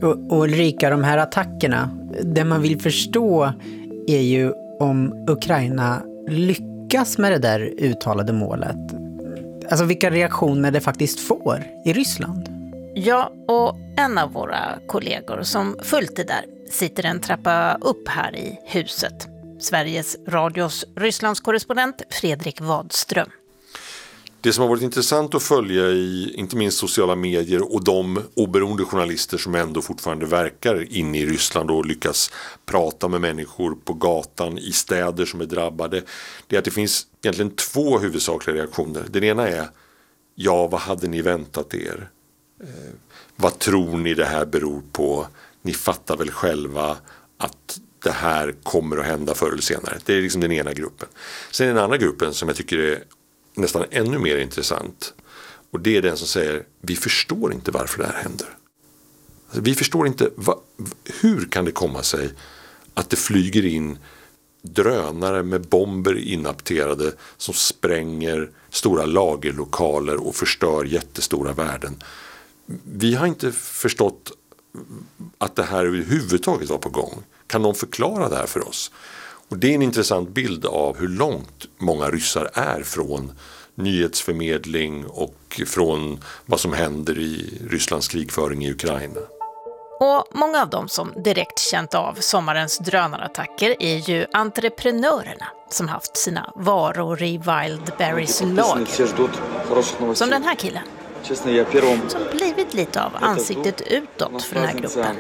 Och Ulrika, de här attackerna, det man vill förstå är ju om Ukraina lyckas med det där uttalade målet. Alltså vilka reaktioner det faktiskt får i Ryssland. Ja, och en av våra kollegor som följt det där sitter en trappa upp här i huset. Sveriges Radios Rysslandskorrespondent Fredrik Wadström. Det som har varit intressant att följa i inte minst sociala medier och de oberoende journalister som ändå fortfarande verkar inne i Ryssland och lyckas prata med människor på gatan i städer som är drabbade, det är att det finns egentligen två huvudsakliga reaktioner. Den ena är, ja, vad hade ni väntat er? Vad tror ni det här beror på? Ni fattar väl själva att det här kommer att hända förr eller senare. Det är liksom den ena gruppen. Sen den andra gruppen som jag tycker är nästan ännu mer intressant. Och det är den som säger, vi förstår inte varför det här händer. Alltså, vi förstår inte, hur kan det komma sig att det flyger in drönare med bomber inapterade som spränger stora lagerlokaler och förstör jättestora värden. Vi har inte förstått att det här överhuvudtaget var på gång. Kan någon förklara det här för oss? Och det är en intressant bild av hur långt många ryssar är från nyhetsförmedling och från vad som händer i Rysslands krigföring i Ukraina. Och många av dem som direkt känt av sommarens drönarattacker är ju entreprenörerna som haft sina varor i Wildberries lager. Som den här killen, som blivit lite av ansiktet utåt för den här gruppen.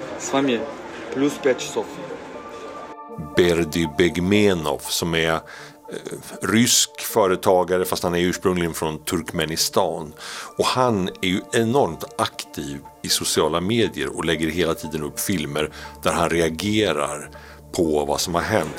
Berdy Begmenov som är rysk företagare fast han är ursprungligen från Turkmenistan. Och han är ju enormt aktiv i sociala medier och lägger hela tiden upp filmer där han reagerar på vad som har hänt.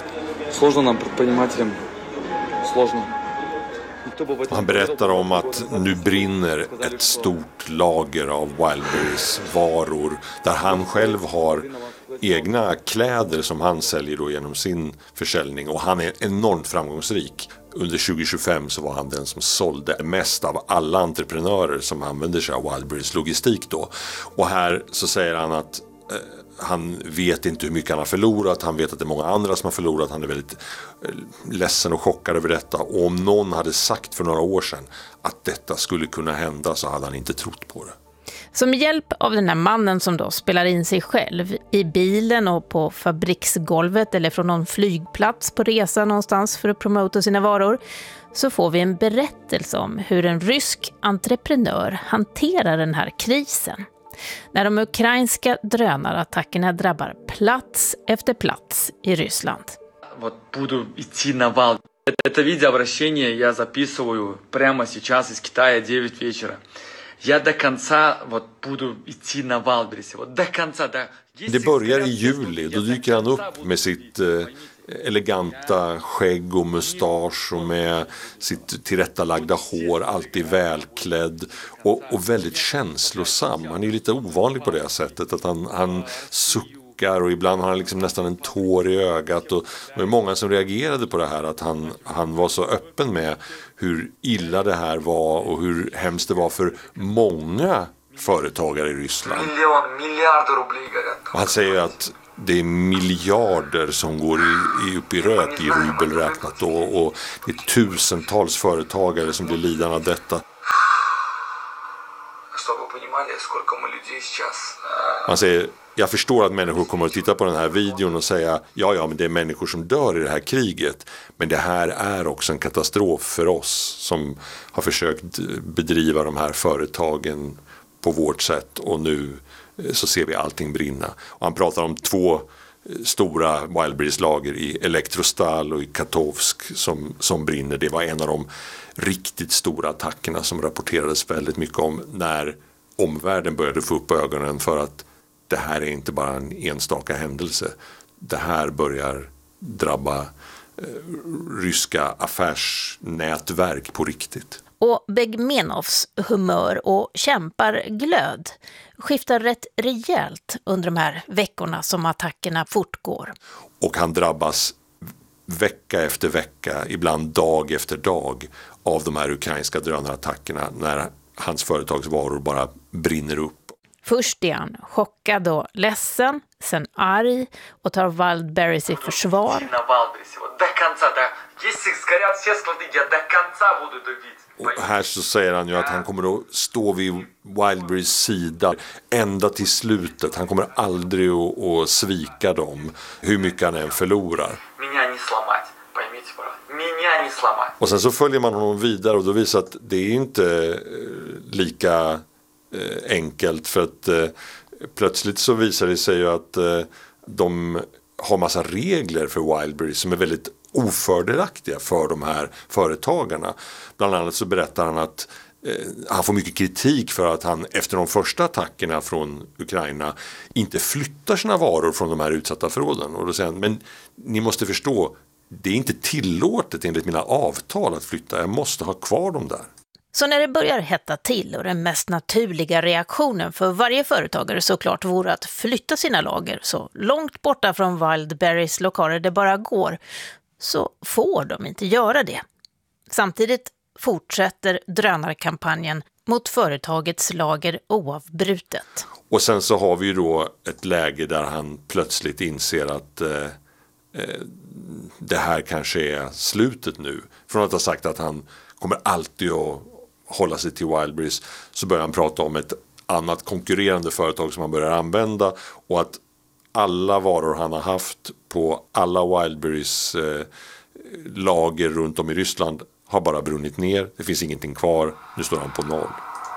Han berättar om att nu brinner ett stort lager av Wildberries varor där han själv har egna kläder som han säljer då genom sin försäljning, och han är enormt framgångsrik. Under 2025 så var han den som sålde mest av alla entreprenörer som använder sig av Wildberries logistik då. Och här så säger han att han vet inte hur mycket han har förlorat, han vet att det är många andra som har förlorat, han är väldigt ledsen och chockad över detta. Och om någon hade sagt för några år sedan att detta skulle kunna hända så hade han inte trott på det. Som hjälp av den här mannen som då spelar in sig själv i bilen och på fabriksgolvet eller från någon flygplats på resa någonstans för att promota sina varor, så får vi en berättelse om hur en rysk entreprenör hanterar den här krisen. När de ukrainska drönarattackerna drabbar plats efter plats i Ryssland. Буду идти на вал. Это видеообращение я записываю прямо сейчас из Китая 9 вечера. Я до конца буду идти на Валбересе. До конца, да. Det börjar i juli, då dyker han upp med sitt eleganta skägg och mustasch och med sitt tillrättalagda hår, alltid välklädd och väldigt känslosam. Han är lite ovanlig på det sättet att han suckar och ibland har han liksom nästan en tår i ögat, och det var många som reagerade på det här att han var så öppen med hur illa det här var och hur hemskt det var för många företagare i Ryssland. Och han säger att det är miljarder som går upp i rök i rubel räknat och det är tusentals företagare som blir lidande av detta. Han säger, jag förstår att människor kommer att titta på den här videon och säga ja, men det är människor som dör i det här kriget. Men det här är också en katastrof för oss som har försökt bedriva de här företagen på vårt sätt, och nu så ser vi allting brinna. Och han pratar om 2 stora Wildberries lager i Elektrostal och i Katovsk som brinner. Det var en av de riktigt stora attackerna som rapporterades väldigt mycket om när omvärlden började få upp ögonen för att det här är inte bara en enstaka händelse. Det här börjar drabba ryska affärsnätverk på riktigt. Och Begmenovs humör och kämparglöd skiftar rätt rejält under de här veckorna som attackerna fortgår. Och han drabbas vecka efter vecka, ibland dag efter dag, av de här ukrainska drönarattackerna när hans företagsvaror bara brinner upp. Först är han chockad och ledsen, sen arg och tar Wildberries i försvar. Och här så säger han ju att han kommer att stå vid Wildberries sida ända till slutet. Han kommer aldrig att svika dem, hur mycket han än förlorar. Och sen så följer man honom vidare och då visar att det är inte lika enkelt, för att plötsligt så visar det sig ju att de har massa regler för Wildberry som är väldigt ofördelaktiga för de här företagarna. Bland annat så berättar han att han får mycket kritik för att han efter de första attackerna från Ukraina inte flyttar sina varor från de här utsatta förråden. Och då säger han, men ni måste förstå, det är inte tillåtet enligt mina avtal att flytta, jag måste ha kvar dem där. Så när det börjar hetta till och den mest naturliga reaktionen för varje företagare såklart vore att flytta sina lager så långt borta från Wildberries lokaler det bara går, så får de inte göra det. Samtidigt fortsätter drönarkampanjen mot företagets lager oavbrutet. Och sen så har vi ju då ett läge där han plötsligt inser att det här kanske är slutet nu. Från att ha sagt att han kommer alltid att hålla sig till Wildberries, så börjar han prata om ett annat konkurrerande företag som han börjar använda, och att alla varor han har haft på alla Wildberries lager runt om i Ryssland har bara brunnit ner. Det finns ingenting kvar. Nu står han på noll.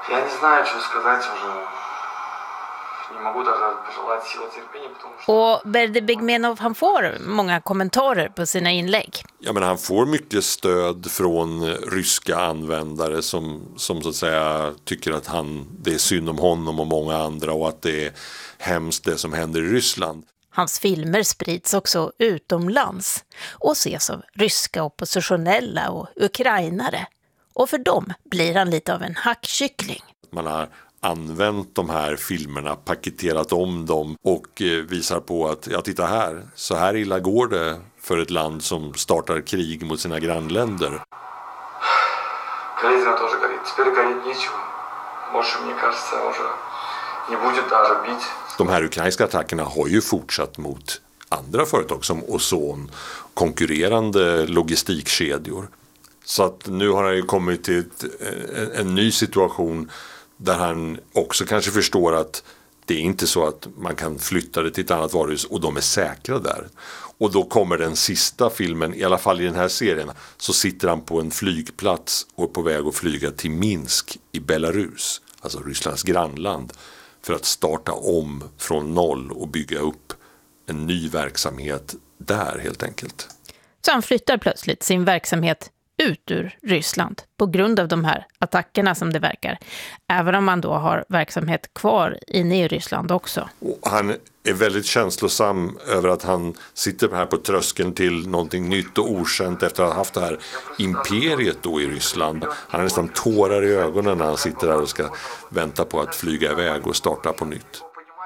Och Berdebigmenov, han får många kommentarer på sina inlägg. Ja, men han får mycket stöd från ryska användare som så att säga tycker att det är synd om honom och många andra, och att det är hemskt det som händer i Ryssland. Hans filmer sprids också utomlands och ses av ryska oppositionella och ukrainare. Och för dem blir han lite av en hackkyckling. Man har använt de här filmerna, paketerat om dem och visar på att, ja, titta här, så här illa går det för ett land som startar krig mot sina grannländer. De här ukrainska attackerna har ju fortsatt mot andra företag som Ozon, konkurrerande logistikkedjor. Så att nu har han ju kommit till en ny situation där han också kanske förstår att det är inte så att man kan flytta det till ett annat varuhus och de är säkra där. Och då kommer den sista filmen, i alla fall i den här serien, så sitter han på en flygplats och är på väg att flyga till Minsk i Belarus, alltså Rysslands grannland, för att starta om från noll och bygga upp en ny verksamhet där helt enkelt. Så han flyttar plötsligt sin verksamhet ut ur Ryssland på grund av de här attackerna som det verkar. Även om man då har verksamhet kvar inne i Ryssland också. Och han är väldigt känslosam över att han sitter här på tröskeln till någonting nytt och okänt efter att ha haft det här imperiet då i Ryssland. Han har nästan tårar i ögonen när han sitter där och ska vänta på att flyga iväg och starta på nytt.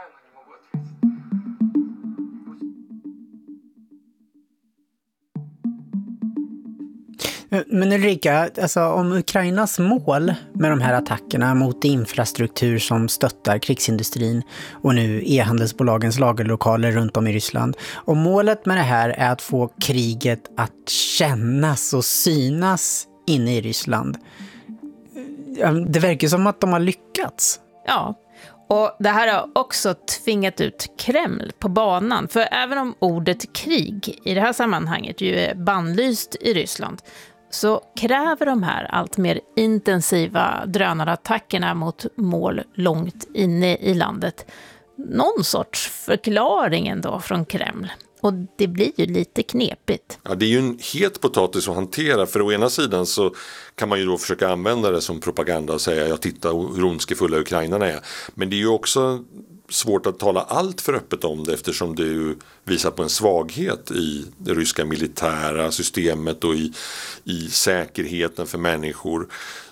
Men Ulrika, alltså om Ukrainas mål med de här attackerna mot infrastruktur som stöttar krigsindustrin och nu e-handelsbolagens lagerlokaler runt om i Ryssland, och målet med det här är att få kriget att kännas och synas inne i Ryssland. Det verkar som att de har lyckats. Ja, och det här har också tvingat ut Kreml på banan. För även om ordet krig i det här sammanhanget ju är bannlyst i Ryssland, så kräver de här allt mer intensiva drönarattackerna mot mål långt inne i landet någon sorts förklaring ändå från Kreml. Och det blir ju lite knepigt. Ja, det är ju en het potatis att hantera. För å ena sidan så kan man ju då försöka använda det som propaganda och säga, jag tittar hur ondskefulla ukrainarna är. Men det är ju också svårt att tala allt för öppet om det, eftersom det ju visar på en svaghet i det ryska militära systemet och i säkerheten för människor.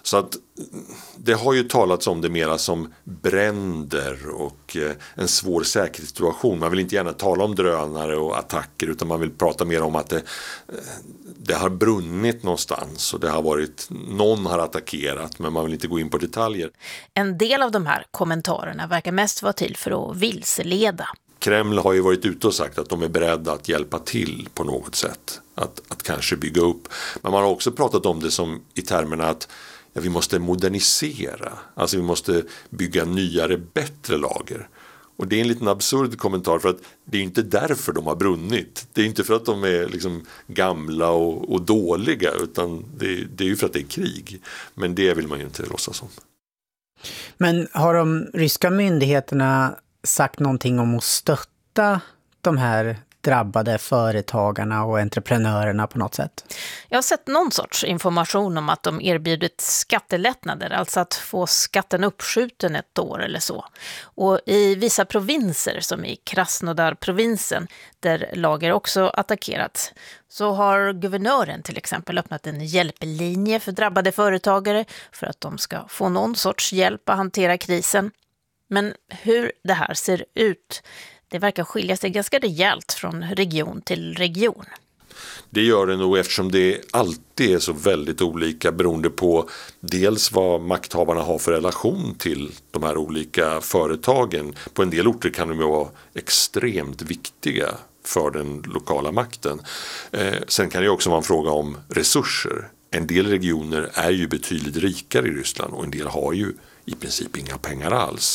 Så att det har ju talats om det mera som bränder och en svår säkerhetssituation. Man vill inte gärna tala om drönare och attacker, utan man vill prata mer om att det har brunnit någonstans och det har varit, någon har attackerat, men man vill inte gå in på detaljer. En del av de här kommentarerna verkar mest vara till för att vilseleda. Kreml har ju varit ute och sagt att de är beredda att hjälpa till på något sätt. Att kanske bygga upp. Men man har också pratat om det som i termerna att vi måste modernisera. Alltså vi måste bygga nyare, bättre lager. Och det är en liten absurd kommentar, för att det är inte därför de har brunnit. Det är inte för att de är liksom gamla och dåliga, utan det är ju för att det är krig. Men det vill man ju inte låtsas om. Men har de ryska myndigheterna sagt någonting om att stötta de här drabbade företagarna och entreprenörerna på något sätt? Jag har sett någon sorts information om att de erbjudit skattelättnader, alltså att få skatten uppskjuten ett år eller så. Och i vissa provinser, som i Krasnodar-provinsen, där lager också attackerats, så har guvernören till exempel öppnat en hjälplinje för drabbade företagare för att de ska få någon sorts hjälp att hantera krisen. Men hur det här ser ut, det verkar skilja sig ganska rejält från region till region. Det gör det nog, eftersom det alltid är så väldigt olika beroende på dels vad makthavarna har för relation till de här olika företagen. På en del orter kan de ju vara extremt viktiga för den lokala makten. Sen kan det också vara en fråga om resurser. En del regioner är ju betydligt rikare i Ryssland och en del har ju i princip inga pengar alls.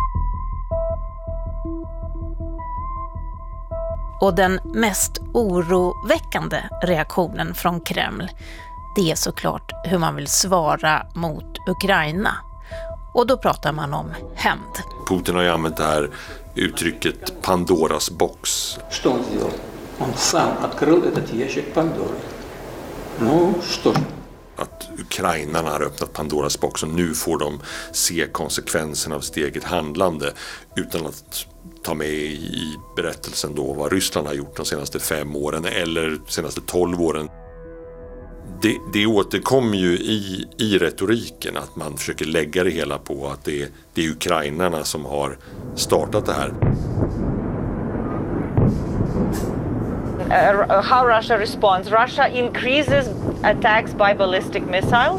Och den mest oroväckande reaktionen från Kreml, det är såklart hur man vill svara mot Ukraina. Och då pratar man om hämnd. Putin har ju använt det här uttrycket Pandoras box. Что он сделал? Он сам открыл этот ящик Пандоры. Ну, что ж. Att ukrainarna har öppnat Pandoras box och nu får de se konsekvenserna av sitt eget handlande utan att ta med i berättelsen då vad Ryssland har gjort de senaste 5 åren eller de senaste 12 åren. Det återkommer ju i retoriken att man försöker lägga det hela på att det är ukrainarna som har startat det här. How Russia responds. Russia increases attacks by ballistic missiles.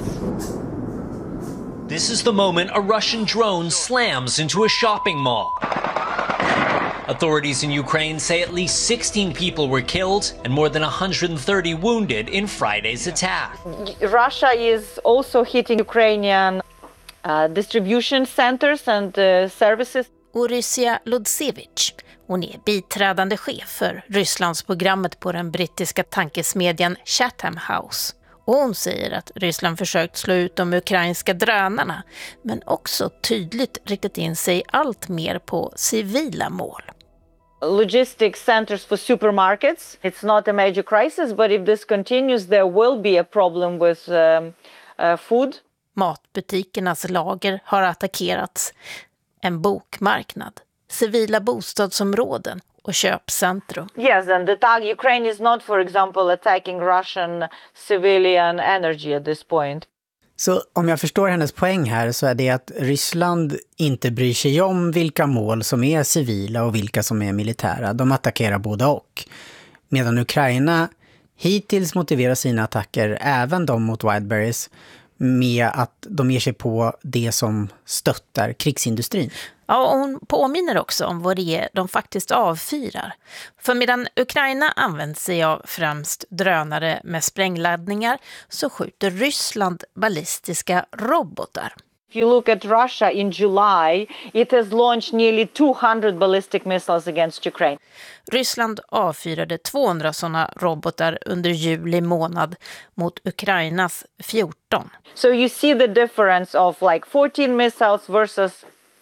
This is the moment a Russian drone slams into a shopping mall. Authorities in Ukraine say at least 16 people were killed and more than 130 wounded in Friday's attack. Russia is also hitting Ukrainian distribution centers and services. Orysia Ludsevich, hon är biträdande chef för Rysslandsprogrammet på den brittiska tankesmedjan Chatham House. Och hon säger att Ryssland försökt slå ut de ukrainska drönarna, men också tydligt riktat in sig allt mer på civila mål. Logistics centers for supermarkets. It's not a major crisis, but if this continues there will be a problem with food. Matbutikernas lager har attackerats. En bokmarknad, civila bostadsområden och köpcentrum. Yes, and Ukraine is not, for example, attacking Russian civilian energy at this point. Så om jag förstår hennes poäng här så är det att Ryssland inte bryr sig om vilka mål som är civila och vilka som är militära. De attackerar båda och. Medan Ukraina hittills motiverar sina attacker, även de mot Wildberries, med att de ger sig på det som stöttar krigsindustrin. Ja, och hon påminner också om vad det är de faktiskt avfyrar. För medan Ukraina använder sig av främst drönare med sprängladdningar så skjuter Ryssland ballistiska robotar. If you look at Russia in July, it has launched nearly 200 ballistic missiles against Ukraine. Ryssland avfyrade 200 sådana robotar under juli månad mot Ukrainas 14. So you see the difference of like 14 missiles versus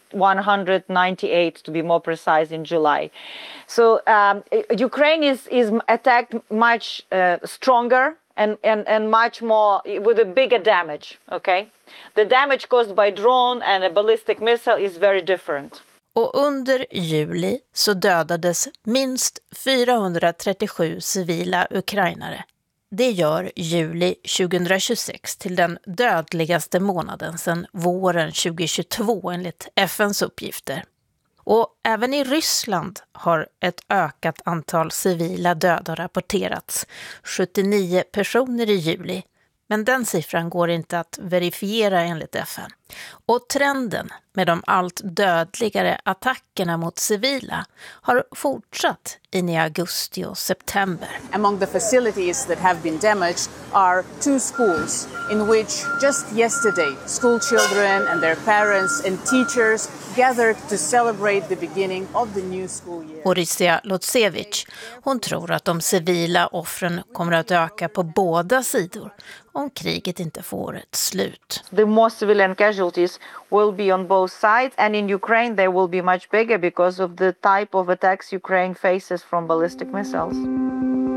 198 to be more precise in July. So Ukraine is attacked much stronger and much more with a bigger damage, okay? The damage caused by drone and a ballistic missile is very different. Och under juli så dödades minst 437 civila ukrainare. Det gör juli 2026 till den dödligaste månaden sedan våren 2022 enligt FNs uppgifter. Och även i Ryssland har ett ökat antal civila döda rapporterats, 79 personer i juli. Men den siffran går inte att verifiera enligt FN. Och trenden med de allt dödligare attackerna mot civila har fortsatt in i augusti och september. Among the facilities that have been damaged are 2 schools in which just yesterday school children and their parents and teachers gathered to celebrate the beginning of the new school year. Orisia Lotsevich, hon tror att de civila offren kommer att öka på båda sidor om kriget inte får ett slut. The most civilian casualties will be on both sides, and in Ukraine they will be much bigger because of the type of attacks Ukraine faces from ballistic missiles.